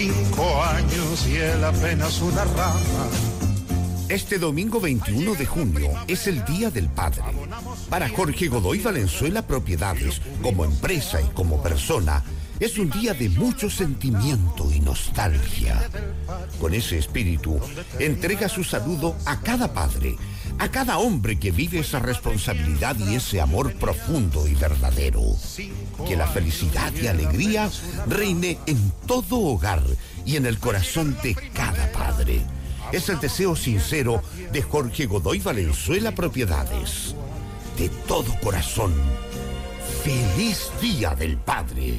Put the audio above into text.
5 años y él apenas una rama. Este domingo 21 de junio es el Día del Padre. Para Jorge Godoy Valenzuela Propiedades, como empresa y como persona, es un día de mucho sentimiento y nostalgia. Con ese espíritu, entrega su saludo a cada padre, a cada hombre que vive esa responsabilidad y ese amor profundo y verdadero. Que la felicidad y alegría reine en todo hogar y en el corazón de cada padre. Es el deseo sincero de Jorge Godoy Valenzuela Propiedades. De todo corazón, ¡feliz Día del Padre!